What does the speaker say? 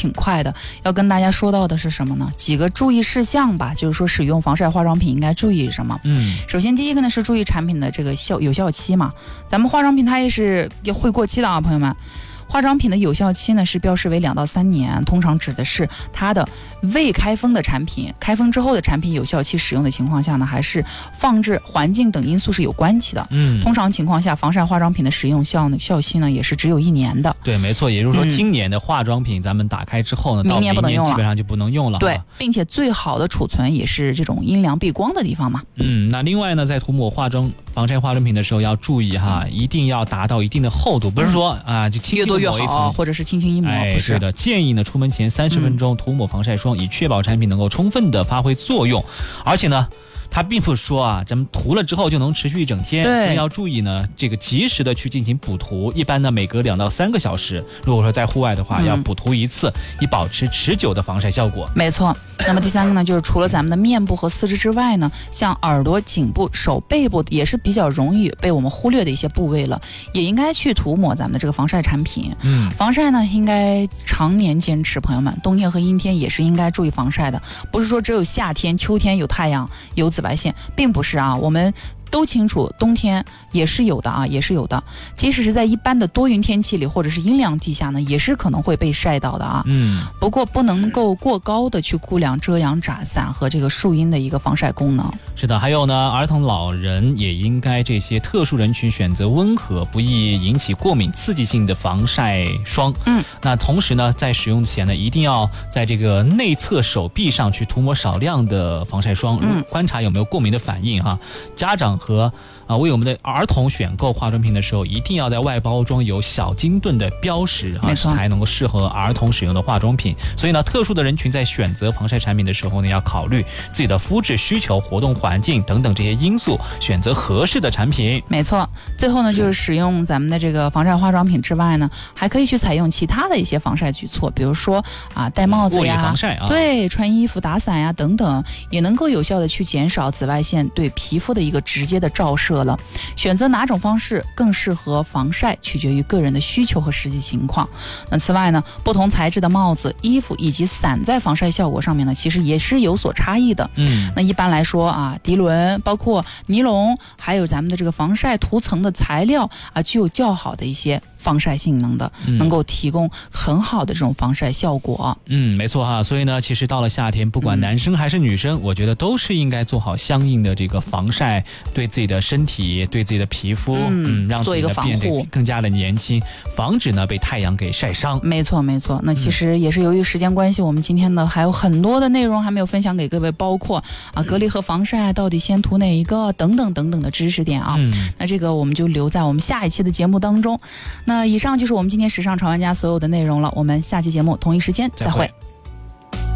挺快的。要跟大家说到的是什么呢？几个注意事项吧，就是说使用防晒化妆品应该注意什么。首先第一个呢是注意产品的这个有效期嘛，咱们化妆品它也是会过期的啊，朋友们。化妆品的有效期呢是标示为2到3年，通常指的是它的未开封的产品，开封之后的产品有效期使用的情况下呢，还是放置、环境等因素是有关系的。通常情况下，防晒化妆品的使用效期呢也是只有1年的。 对，没错，也就是说，今年的化妆品咱们打开之后呢， 明年不能用了， 基本上就不能用了。 对，并且最好的储存也是这种阴凉避光的地方嘛。 那另外呢，在涂抹防晒化妆品的时候要注意哈，一定要达到一定的厚度，不是说就轻轻地抹一层， 或者是轻轻一抹，不是的。建议呢，出门前30分钟涂抹防晒霜，以确保产品能够充分的发挥作用。而且呢，它并不是说咱们涂了之后就能持续一整天，所以要注意呢，这个及时的去进行补涂。一般呢，每隔2到3个小时，如果说在户外的话，要补涂一次，以保持持久的防晒效果。 没错。那么第3个呢，就是除了咱们的面部和四肢之外呢，像耳朵、颈部、手背部也是比较容易被我们忽略的一些部位了，也应该去涂抹咱们的这个防晒产品。防晒呢应该常年坚持，朋友们，冬天和阴天也是应该注意防晒的，不是说只有夏天、秋天有太阳有紫外线，并不是啊，我们都清楚，冬天也是有的啊，也是有的。即使是在一般的多云天气里，或者是阴凉地下呢，也是可能会被晒到的啊。不过不能够过高的去估量遮阳伞和这个树荫的一个防晒功能。 是的，还有呢，儿童、老人也应该这些特殊人群选择温和、不易引起过敏刺激性的防晒霜。那同时呢，在使用前呢，一定要在这个内侧手臂上去涂抹少量的防晒霜，观察有没有过敏的反应哈。家长和为我们的儿童选购化妆品的时候，一定要在外包装有小金盾的标识才能够适合儿童使用的化妆品。所以呢，特殊的人群在选择防晒产品的时候呢，要考虑自己的肤质需求、活动环境等等这些因素，选择合适的产品。 没错。最后呢，就是使用咱们的这个防晒化妆品之外呢，还可以去采用其他的一些防晒举措，比如说戴帽子呀， 防晒对，穿衣服、打伞呀等等，也能够有效的去减少紫外线对皮肤的一个直接的照射了。选择哪种方式更适合防晒，取决于个人的需求和实际情况。那此外呢，不同材质的帽子、衣服以及伞在防晒效果上面呢，其实也是有所差异的。那一般来说涤纶、包括尼龙，还有咱们的这个防晒涂层的材料具有较好的一些防晒性能的，能够提供很好的这种防晒效果。 没错哈。所以呢，其实到了夏天，不管男生还是女生，我觉得都是应该做好相应的这个防晒，对自己的身体、对自己的皮肤，让自己的变得更加的年轻，防止呢被太阳给晒伤。 没错没错。那其实也是由于时间关系，我们今天呢还有很多的内容还没有分享给各位，包括隔离和防晒到底先涂哪一个等等等等的知识点啊。那这个我们就留在我们下一期的节目当中。那以上就是我们今天时尚潮玩家所有的内容了，我们下期节目同一时间再会。